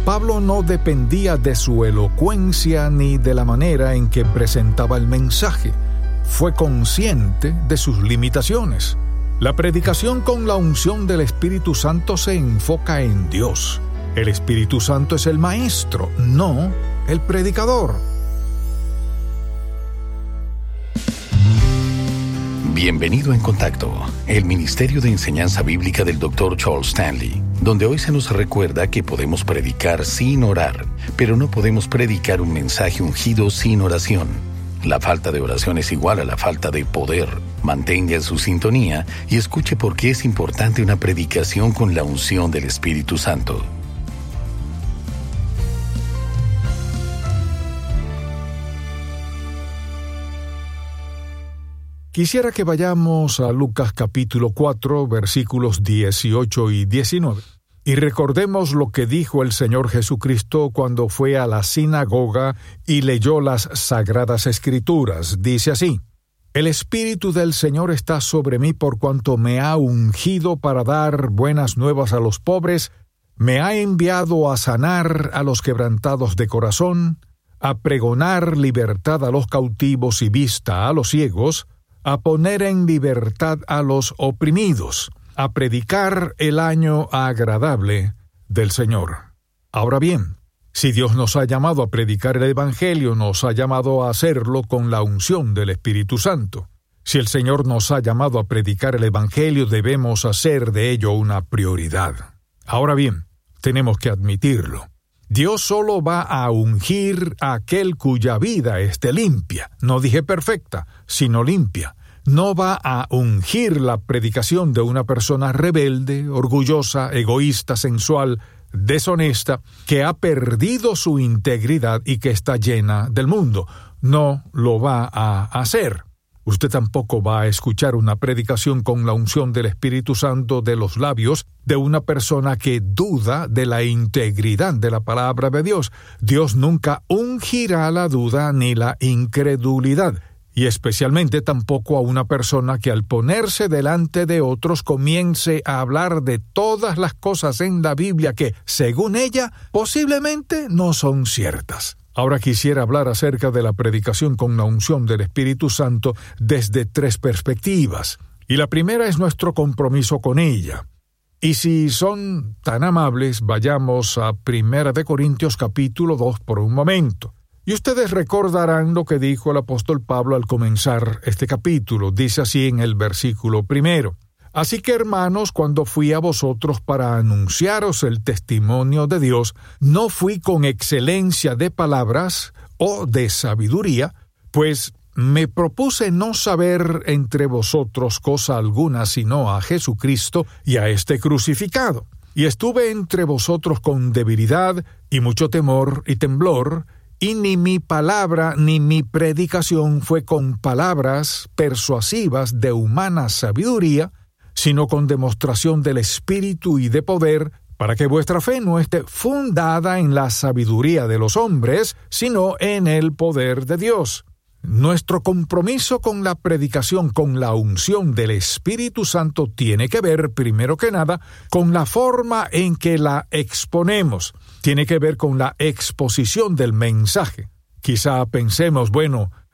Pablo no dependía de su elocuencia ni de la manera en que presentaba el mensaje. Fue consciente de sus limitaciones. La predicación con la unción del Espíritu Santo se enfoca en Dios. El Espíritu Santo es el maestro, no el predicador. Bienvenido en Contacto, el Ministerio de Enseñanza Bíblica del Dr. Charles Stanley, donde hoy se nos recuerda que podemos predicar sin orar, pero no podemos predicar un mensaje ungido sin oración. La falta de oración es igual a la falta de poder. Mantenga su sintonía y escuche por qué es importante una predicación con la unción del Espíritu Santo. Quisiera que vayamos a Lucas capítulo 4, versículos 18 y 19, y recordemos lo que dijo el Señor Jesucristo cuando fue a la sinagoga y leyó las Sagradas Escrituras. Dice así: «El Espíritu del Señor está sobre mí por cuanto me ha ungido para dar buenas nuevas a los pobres, me ha enviado a sanar a los quebrantados de corazón, a pregonar libertad a los cautivos y vista a los ciegos, a poner en libertad a los oprimidos, a predicar el año agradable del Señor». Ahora bien, si Dios nos ha llamado a predicar el Evangelio, nos ha llamado a hacerlo con la unción del Espíritu Santo. Si el Señor nos ha llamado a predicar el Evangelio, debemos hacer de ello una prioridad. Ahora bien, tenemos que admitirlo. Dios solo va a ungir a aquel cuya vida esté limpia. No dije perfecta, sino limpia. No va a ungir la predicación de una persona rebelde, orgullosa, egoísta, sensual, deshonesta, que ha perdido su integridad y que está llena del mundo. No lo va a hacer. Usted tampoco va a escuchar una predicación con la unción del Espíritu Santo de los labios de una persona que duda de la integridad de la palabra de Dios. Dios nunca ungirá la duda ni la incredulidad, y especialmente tampoco a una persona que al ponerse delante de otros comience a hablar de todas las cosas en la Biblia que, según ella, posiblemente no son ciertas. Ahora quisiera hablar acerca de la predicación con la unción del Espíritu Santo desde 3 perspectivas, y la primera es nuestro compromiso con ella. Y si son tan amables, vayamos a 1 Corintios capítulo 2 por un momento. Y ustedes recordarán lo que dijo el apóstol Pablo al comenzar este capítulo. Dice así en el versículo 1: «Así que, hermanos, cuando fui a vosotros para anunciaros el testimonio de Dios, no fui con excelencia de palabras o de sabiduría, pues me propuse no saber entre vosotros cosa alguna sino a Jesucristo y a este crucificado. Y estuve entre vosotros con debilidad y mucho temor y temblor, y ni mi palabra ni mi predicación fue con palabras persuasivas de humana sabiduría, sino con demostración del Espíritu y de poder, para que vuestra fe no esté fundada en la sabiduría de los hombres, sino en el poder de Dios». Nuestro compromiso con la predicación con la unción del Espíritu Santo tiene que ver, primero que nada, con la forma en que la exponemos. Tiene que ver con la exposición del mensaje. Quizá pensemos, bueno,